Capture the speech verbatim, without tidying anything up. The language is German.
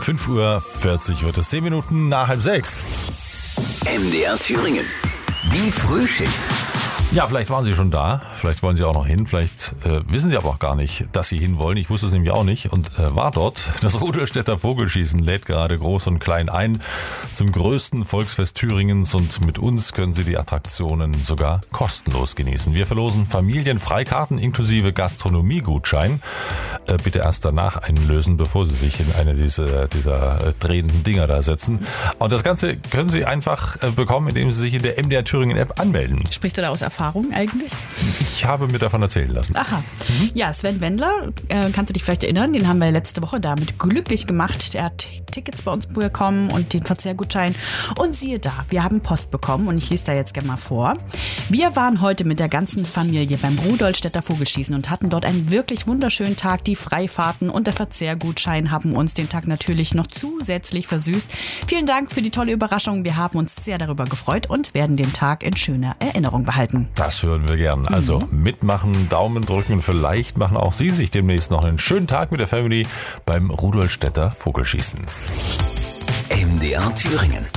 fünf Uhr vierzig wird es, zehn Minuten nach halb sechs. M D R Thüringen, die Frühschicht. Ja, vielleicht waren Sie schon da, vielleicht wollen Sie auch noch hin, vielleicht äh, wissen Sie aber auch gar nicht, dass Sie hinwollen. Ich wusste es nämlich auch nicht und äh, war dort. Das Rudolstädter Vogelschießen lädt gerade groß und klein ein zum größten Volksfest Thüringens und mit uns können Sie die Attraktionen sogar kostenlos genießen. Wir verlosen Familienfreikarten inklusive Gastronomiegutschein. Äh, bitte erst danach einlösen, bevor Sie sich in eine dieser, dieser äh, drehenden Dinger da setzen. Und das Ganze können Sie einfach äh, bekommen, indem Sie sich in der M D R Thüringen App anmelden. Sprichst du da aus Erfahrung eigentlich? Ich habe mir davon erzählen lassen. Aha. Mhm. Ja, Sven Wendler, äh, kannst du dich vielleicht erinnern, den haben wir letzte Woche damit glücklich gemacht. Er hat Tickets bei uns bekommen und den Verzehrgutschein. Und siehe da, wir haben Post bekommen und ich lese da jetzt gerne mal vor. Wir waren heute mit der ganzen Familie beim Rudolstädter Vogelschießen und hatten dort einen wirklich wunderschönen Tag. Die Freifahrten und der Verzehrgutschein haben uns den Tag natürlich noch zusätzlich versüßt. Vielen Dank für die tolle Überraschung. Wir haben uns sehr darüber gefreut und werden den Tag in schöner Erinnerung behalten. Das hören wir gern. Also mitmachen, Daumen drücken und vielleicht machen auch Sie sich demnächst noch einen schönen Tag mit der Family beim Rudolstädter Vogelschießen. M D R Thüringen.